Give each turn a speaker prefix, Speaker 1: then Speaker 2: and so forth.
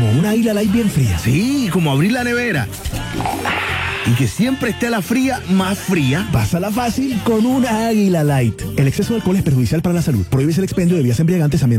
Speaker 1: Como una Águila Light bien fría.
Speaker 2: Sí, como abrir la nevera. Y que siempre esté la fría más fría.
Speaker 1: Pásala fácil con una Águila Light. El exceso de alcohol es perjudicial para la salud. Prohíbes el expendio de bebidas embriagantes a menores